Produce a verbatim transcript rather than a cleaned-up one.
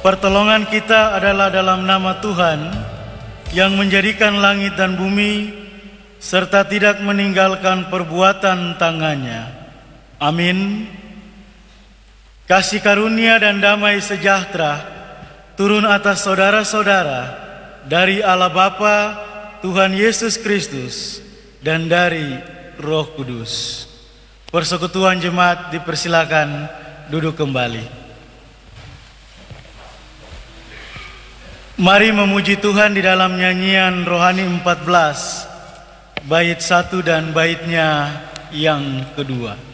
Pertolongan kita adalah dalam nama Tuhan yang menjadikan langit dan bumi serta tidak meninggalkan perbuatan tangannya. Amin. Kasih karunia dan damai sejahtera turun atas saudara-saudara dari Allah Bapa, Tuhan Yesus Kristus, dan dari Roh Kudus. Persekutuan jemaat dipersilakan duduk kembali. Mari memuji Tuhan di dalam nyanyian rohani empat belas, bait satu dan baitnya yang kedua.